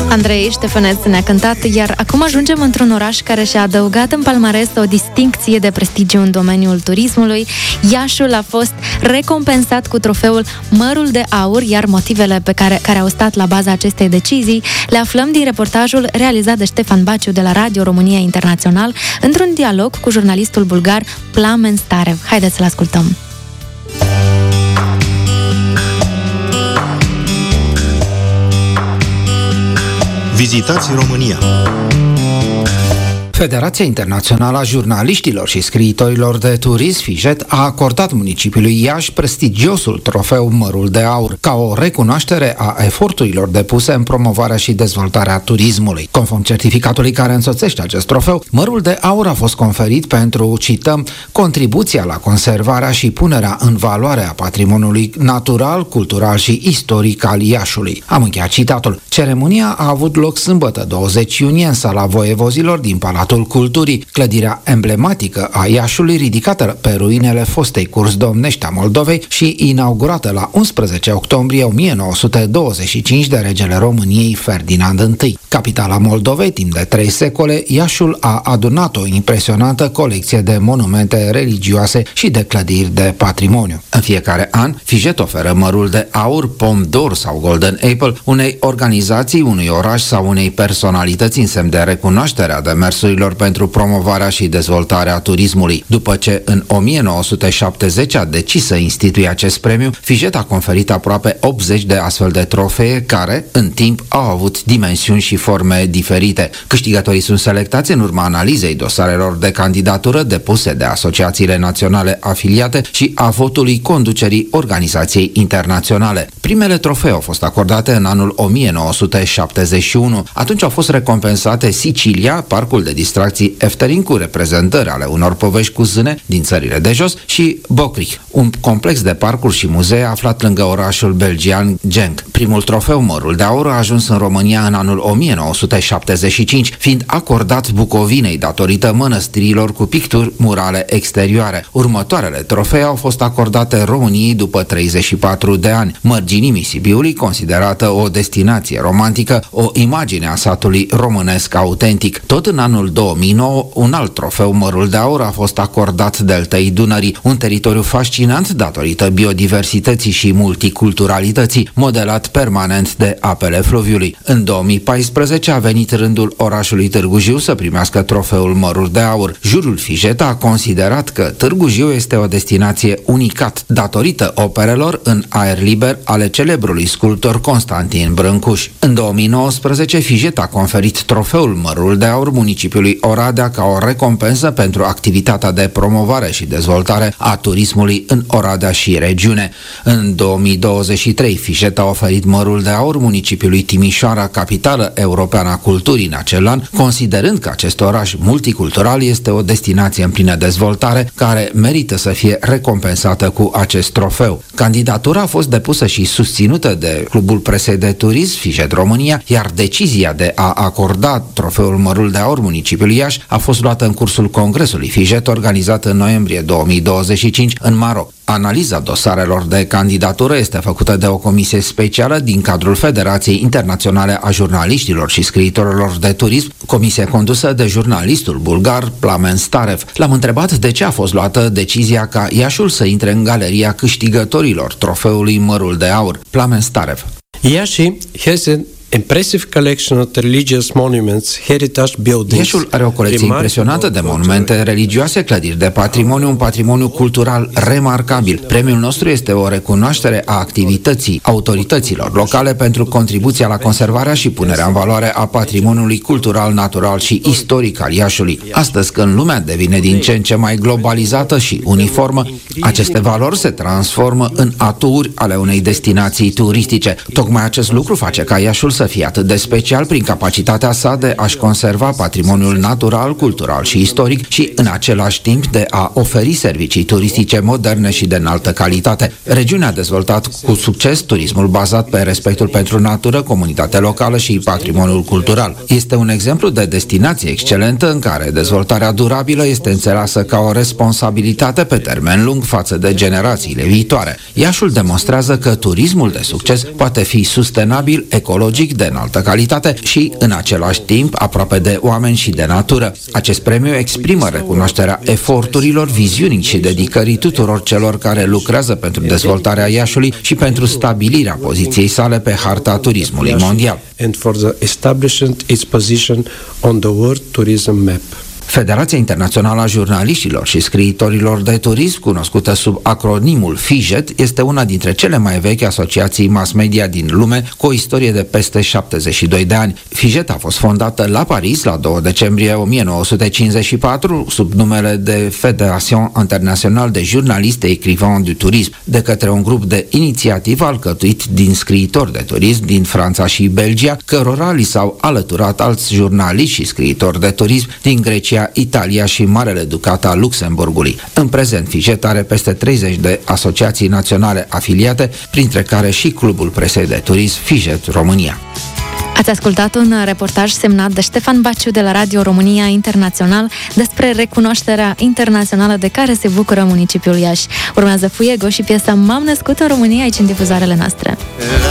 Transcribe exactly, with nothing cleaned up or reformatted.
Andrei Ștefăneț ne-a cântat, iar acum ajungem într-un oraș care și-a adăugat în palmares o distincție de prestigiu în domeniul turismului. Iașul a fost recompensat cu trofeul Mărul de Aur, iar motivele pe care, care au stat la baza acestei decizii le aflăm din reportajul realizat de Ștefan Baciu de la Radio România Internațional, într-un dialog cu jurnalistul bulgar Plamen Starev. Haideți să-l ascultăm! Vizitați România. Federația Internațională a Jurnaliștilor și Scriitorilor de Turism, FIJET, a acordat municipiului Iași prestigiosul trofeu Mărul de Aur, ca o recunoaștere a eforturilor depuse în promovarea și dezvoltarea turismului. Conform certificatului care însoțește acest trofeu, Mărul de Aur a fost conferit pentru, cităm, contribuția la conservarea și punerea în valoare a patrimoniului natural, cultural și istoric al Iașului. Am încheiat citatul. Ceremonia a avut loc sâmbătă douăzeci iunie în Sala Voievozilor din Palatul Culturii, clădirea emblematică a Iașului, ridicată pe ruinele fostei curs domnești a Moldovei și inaugurată la unsprezece octombrie o mie nouă sute douăzeci și cinci de regele României Ferdinand I. Capitala Moldovei, timp de trei secole, Iașul a adunat o impresionantă colecție de monumente religioase și de clădiri de patrimoniu. În fiecare an, FIJET oferă Mărul de Aur, Pom d'Or sau Golden Apple unei organizații, unui oraș sau unei personalități în semn de recunoaștere a demersurilor pentru promovarea și dezvoltarea turismului. După ce în o mie nouă sute șaptezeci a decis să instituie acest premiu, FIJET a conferit aproape optzeci de astfel de trofee care, în timp, au avut dimensiuni și forme diferite. Câștigătorii sunt selectați în urma analizei dosarelor de candidatură depuse de asociațiile naționale afiliate și a votului conducerii organizației internaționale. Primele trofee au fost acordate în anul o mie nouă sute șaptezeci și unu. Atunci au fost recompensate Sicilia, parcul de distracții Efterin cu reprezentări ale unor povești cu zâne din țările de jos, și Bocrich, un complex de parcuri și muzee aflat lângă orașul belgian Genk. Primul trofeu Mărul de Aur a ajuns în România în anul o mie nouă sute șaptezeci și cinci, fiind acordat Bucovinei datorită mănăstirilor cu picturi murale exterioare. Următoarele trofee au fost acordate României după treizeci și patru de ani. Mărginimii Sibiului, considerată o destinație romantică, o imagine a satului românesc autentic. Tot în anul două mii nouă, un alt trofeu Mărul de Aur a fost acordat Deltei Dunării, un teritoriu fascinant datorită biodiversității și multiculturalității, modelat permanent de apele fluviului. În două mii paisprezece a venit rândul orașului Târgu Jiu să primească trofeul Mărul de Aur. Jurul FIJET a considerat că Târgu Jiu este o destinație unicat, datorită operelor în aer liber ale celebrului sculptor Constantin Brâncuș. În două mii nouăsprezece, FIJET a conferit trofeul Mărul de Aur municipiului Oradea ca o recompensă pentru activitatea de promovare și dezvoltare a turismului în Oradea și regiune. În două mii douăzeci și trei, FIJET a oferit Mărul de Aur municipiului Timișoara, capitală europeană a culturii în acel an, considerând că acest oraș multicultural este o destinație în plină dezvoltare care merită să fie recompensată cu acest trofeu. Candidatura a fost depusă și susținută de Clubul Presei de Turism FIJET România, iar decizia de a acorda trofeul Mărul de Aur municipiului Iași a fost luată în cursul congresului FIJET organizat în noiembrie două mii douăzeci și cinci în Maroc. Analiza dosarelor de candidatură este făcută de o comisie specială din cadrul Federației Internaționale a Jurnaliștilor și Scriitorilor de Turism, comisie condusă de jurnalistul bulgar Plamen Starev. L-am întrebat de ce a fost luată decizia ca Iașul să intre în galeria câștigătorilor trofeului Mărul de Aur. Plamen Starev. Iași has an impressive collection of religious monuments, heritage buildings. Iașul are o colecție impresionantă de monumente religioase, clădiri de patrimoniu, un patrimoniu cultural remarcabil. Premiul nostru este o recunoaștere a activității autorităților locale pentru contribuția la conservarea și punerea în valoare a patrimoniului cultural, natural și istoric al Iașului. Astăzi, când lumea devine din ce în ce mai globalizată și uniformă, aceste valori se transformă în aturi ale unei destinații turistice. Tocmai acest lucru face ca Iașul să fie atât de special prin capacitatea sa de a-și conserva patrimoniul natural, cultural și istoric și în același timp de a oferi servicii turistice moderne și de înaltă calitate. Regiunea a dezvoltat cu succes turismul bazat pe respectul pentru natură, comunitatea locală și patrimoniul cultural. Este un exemplu de destinație excelentă în care dezvoltarea durabilă este înțeleasă ca o responsabilitate pe termen lung față de generațiile viitoare. Iașul demonstrează că turismul de succes poate fi sustenabil, ecologic turistic de înaltă calitate și, în același timp, aproape de oameni și de natură. Acest premiu exprimă recunoașterea eforturilor, viziunii și dedicării tuturor celor care lucrează pentru dezvoltarea Iașului și pentru stabilirea poziției sale pe harta turismului mondial. And for the establishment its position on the world tourism map. Federația Internațională a Jurnaliștilor și Scriitorilor de Turism, cunoscută sub acronimul FIJET, este una dintre cele mai vechi asociații mass media din lume, cu o istorie de peste șaptezeci și doi de ani. FIJET a fost fondată la Paris la doi decembrie o mie nouă sute cincizeci și patru sub numele de Fédération Internationale de Journalistes et Écrivains du Tourisme, de către un grup de inițiativă alcătuit din scriitori de turism din Franța și Belgia, cărora li s-au alăturat alți jurnaliști și scriitori de turism din Grecia, Italia și Marele Ducat al Luxemburgului. În prezent, FIJET are peste treizeci de asociații naționale afiliate, printre care și Clubul Presei de Turism FIJET România. Ați ascultat un reportaj semnat de Ștefan Baciu de la Radio România Internațional despre recunoașterea internațională de care se bucură municipiul Iași. Urmează Fuego și piesa M-am născut în România aici în difuzarele noastre.